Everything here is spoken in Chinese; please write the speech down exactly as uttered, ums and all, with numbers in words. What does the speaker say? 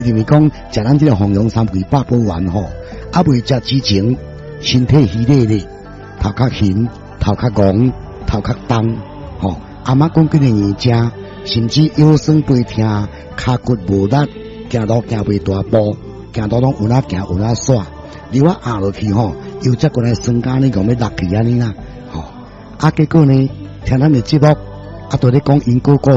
因为讲食咱这个红龙三桂八宝丸吼，啊未食之前身体虚累咧，头壳晕，头壳戆，头壳重，吼、哦。阿妈讲几个年食，甚至腰酸背痛，骹骨无力，行路行袂大步，行路拢有哪行有哪煞，你我压落去吼，又则过来酸干呢，讲要落去安尼啦，吼、哦。啊结果呢，听咱的节目，啊都咧讲因果果。